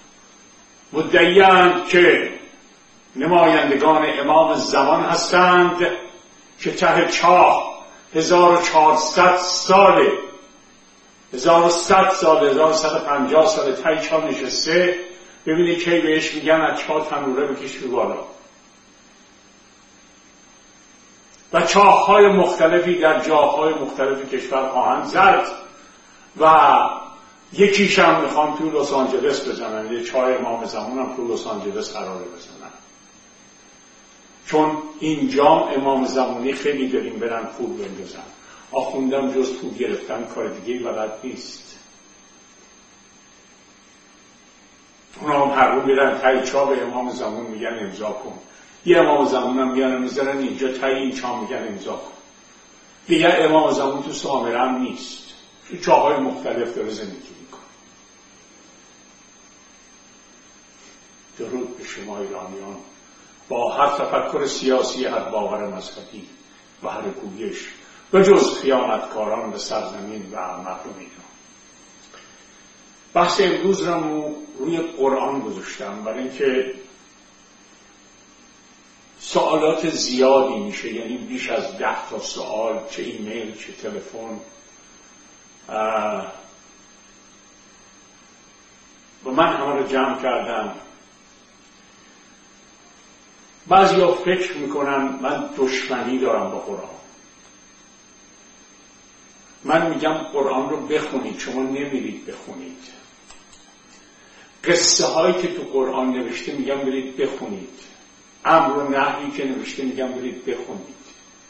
مدعیان که نمایندگان امام زمان هستند که ته چاه هزار و چهارصد ساله هزار و صد سال هزار و صد و پنجاه سال ته چاه نشسته. ببینید که بهش میگن از چاه تنوره بکش به بالا. و چاه‌های مختلفی در جاهای مختلف کشور خواهند زد و یکیش هم میخوان تو لس آنجلس بزنن. یه چاه امام زمان هم تو لس آنجلس قراره بزنن، چون اینجا امام زمانی خیلی داریم برن پول بندازن. آخوندم جز پول گرفتن کار دیگه بلد نیست. اونا هم هر رو میرن تایی چاه به امام زمان میگن امضا کن. یه امام زمان هم میانه میذارن اینجا تایی این چاه میگن امضا کن. دیگه امام زمان تو سامره هم نیست، تو چاهای مختلف داره زندگی میکنه. درود به شما ایرانیان با هر تفکر سیاسی، هر باور مذهبی و هر گویش، به جز خیانتکاران به سرزمین و محروم ایران. بحث امروز را روی قرآن گذاشتم برای اینکه سوالات زیادی میشه، یعنی بیش از ده تا سوال، چه ایمیل چه تلفن. و من همه رو جمع کردم. بعضی ها فکر میکنن من دشمنی دارم با قرآن. من میگم قرآن رو بخونید، شما نمیرید بخونید. قصه هایی که تو قرآن نوشته میگم برید بخونید. امر و نهی که نوشته میگم برید بخونید.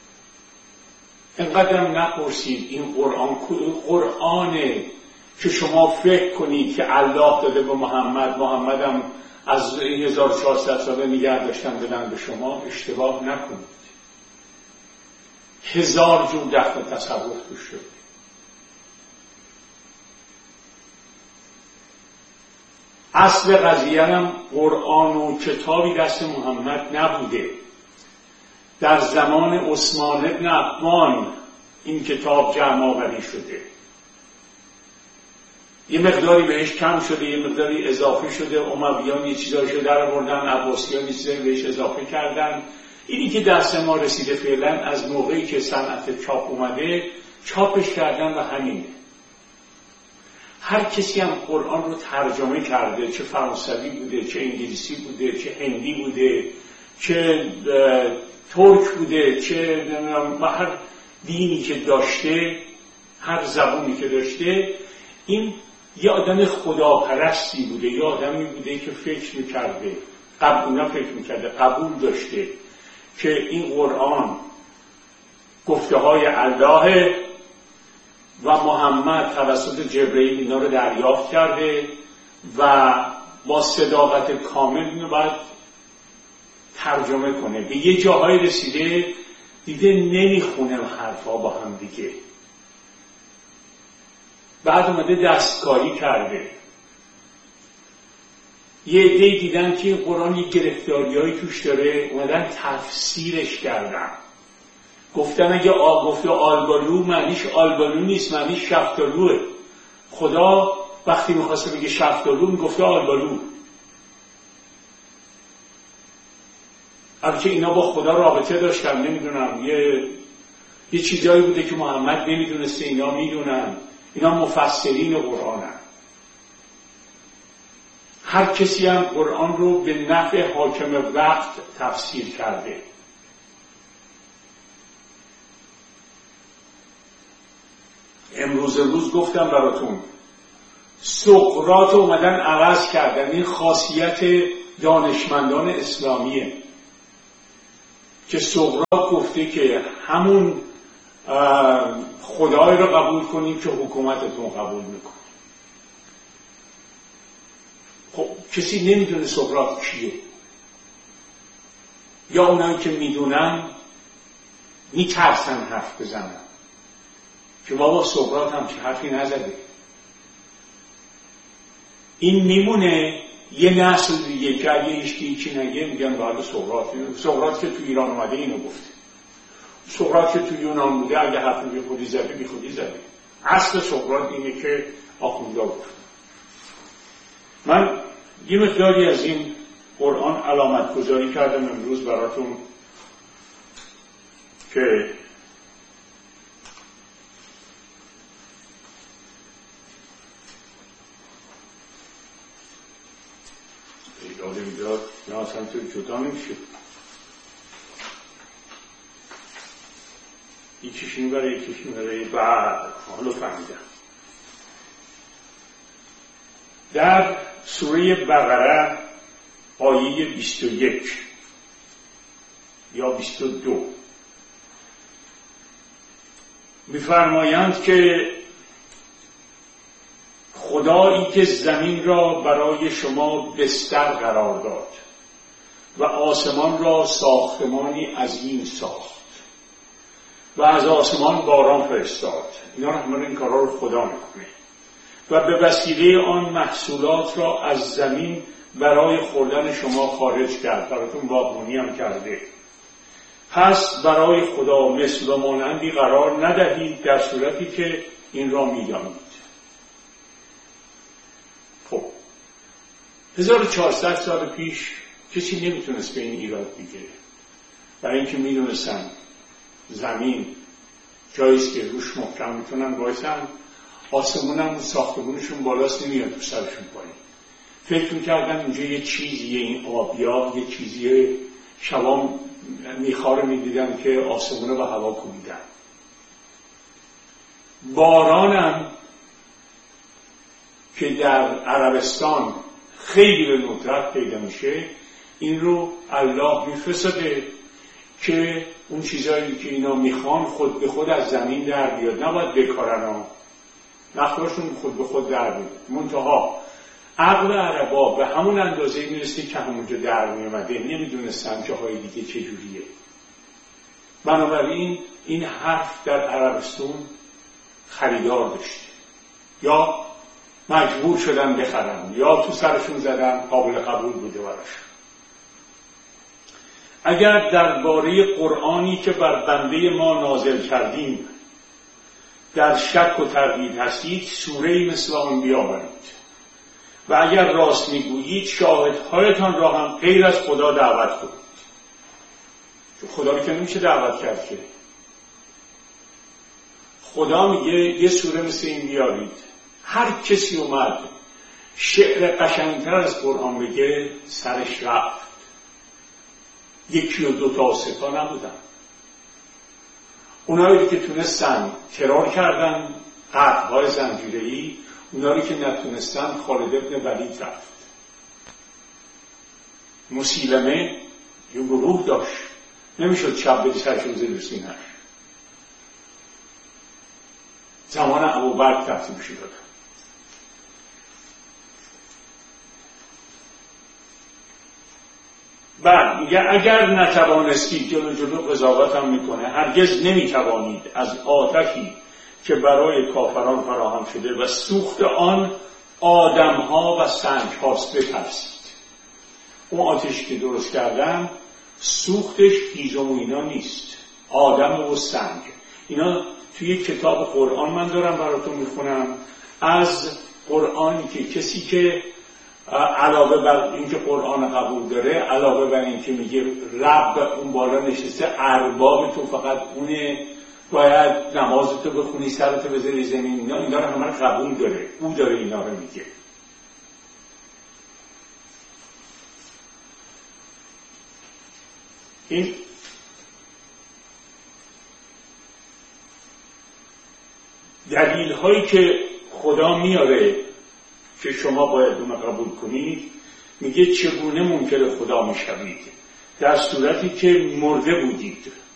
اینقدرم نپرسید این قرآن کدوم قرآنه که شما فکر کنید که الله داده به محمد، محمدم از هزار و چهارصد ساله نگه داشتن بدن به شما. اشتباه نکنید. هزار جور دفع تصور توش شده. اصل قضیه هم قرآن و کتابی دست محمد نبوده. در زمان عثمان بن عفان این کتاب جمع آوری شده. یه مقداری بهش کم شده، یه مقداری اضافه شده. امویان یه چیزایشو در آوردن، عباسیان یه چیزایی بهش اضافه کردن. اینی که دست ما رسیده فعلا از موقعی که صنعت چاپ اومده چاپش کردن و همینه. هر کسی هم قرآن رو ترجمه کرده، چه فرانسوی بوده، چه انگلیسی بوده، چه هندی بوده، چه ترک بوده، چه هر دینی که داشته، هر زبونی که داشته، این یه آدم خداپرستی بوده، یه آدمی بوده که فکر میکرده، قبول فکر میکرده، قبول داشته که این قرآن گفته های الله و محمد توسط جبرئیل اینا رو دریافت کرده و با صداقت کامل اینو باید ترجمه کنه. به یه جاهای رسیده دیگه نمیخونه حرفا با هم دیگه. بعد اومده دستکاری کرده. یه عده‌ای دیدن که قرآن یه گرفتاریایی توش داره، اومدن تفسیرش کردن. گفتن اگه آ گفته آلبالو معنیش آلبالو نیست، معنیش شفتالوه. خدا وقتی میخواسته بگه شفتالو میگفته آلبالو. البته اینا با خدا رابطه داشتن، نمیدونم یه یه چیزایی بوده که محمد نمیدونسته، اینا میدونن. اینا مفسرین قرآنن. هر کسی هم قرآن رو به نفع حاکم وقت تفسیر کرده. امروز روز گفتم براتون سقراط اومدن عوض کردن. این خاصیت دانشمندان اسلامیه که سقراط گفته که همون خدای رو قبول کنید که حکومتتون قبول میکنه. خب کسی نمیدونه سقراط کیه، یا اونایی که میدونن میترسن حرف بزنن که بابا سقراط هم چه حرفی نزده. این میمونه یه نسل دیگه که اگه هیچکی چی نگه میگن بعد سقراط سقراط که تو ایران اومده اینو گفته، سقراط که تو یونان بوده اگه حرفی بی خودی زده بی خودی زده. اصل سقراط اینه که آخوندا گفت. من یه مقداری از این قرآن علامت گذاری کردم امروز براتون که ایداده میداد یا اصلا تو جدا نمیشه، یکیش این برای یکیش این برای بعد حالو فهمیدم. در سوره بقره آیه بیست و یک یا بیست و دو می‌فرمایند که خدایی که زمین را برای شما بستر قرار داد و آسمان را ساختمانی عظیم ساخت و از آسمان باران فرستاد. اینا رو همه این کارا رو خدا میکنه و به وسیله آن محصولات را از زمین برای خوردن شما خارج کرد، براتون باغبونی هم کرده. پس برای خدا مثل و مانندی قرار ندهید در صورتی که این را میدانید. خب هزار و چهارصد سال پیش کسی نمیتونست به این ایراد بگیره، برای اینکه میدونستن زمین جاییست که روش محکم میتونن وایسن، آسمون هم ساختمونشون بالاست نمیاد تو سرشون پایین. فکر میکردن اینجا یه چیزیه، این آبیا یه چیزیه. شبام میخاره میدیدن که آسمون به هوا کوبیدن. بارانم که در عربستان خیلی به ندرت پیدا میشه، این رو الله میفرسته که اون چیزایی که اینا میخوان خود به خود از زمین در بیاد، نباید بکارن ها، نخواشون خود به خود در بیاد. منتها عقل عربا به همون اندازه میرسه که همونجا در میامده، نمیدونستن جاهای دیگه چجوریه. بنابراین این حرف در عربستان خریدار داشته، یا مجبور شدن بخرن یا تو سرشون زدن، قابل قبول بوده براش. اگر درباره قرآنی که بر بنده ما نازل کردیم در شک و تردید هستید، سوره‌ای مثل آن بیاورید و اگر راست میگویید شاهدهایتان را هم غیر از خدا دعوت کنید. چون خدا رو که نمیشه دعوت کرد که. خدا میگه یه سوره مثل این بیارید. هر کسی اومد شعر قشنگتر از قرآن بگه سرش رفت. یکی و دو تا سه تا نبودن. اونایی که تونستن ترور کردن، قتل‌های زنجیره‌ای. اونایی که نتونستن خالد ابن ولید رفت. مسیلمه یه گروه داشت، نمیشد شب بدی سرشون زیر سینه‌اش. زمان ابوبکر ترتیب شد. بعد میگه اگر نتوانستید، جلو جلو قضاوت هم میکنه، هرگز نمیتوانید از آتشی که برای کافران فراهم شده و سوخت آن آدمها و سنگ هاست بترسید. اون آتشی که درست کردن سوختش هیزم و اینا نیست، آدم و سنگ. اینا توی کتاب قرآن من دارم براتون میخونم، از قرآنی که کسی که علاوه بر اینکه قرآن قبول داره، علاوه بر اینکه میگه رب اون بالا نشسته، ارباب تو فقط اونه، باید نمازتو بخونی، سرتو بذاری زمین، اینا اینا رو همه قبول داره، او داره اینا رو میگه. این دلیل هایی که خدا میاره که شما باید اون قبول کنید، میگه چگونه منکر خدا میشوید در صورتی که مرده بودید.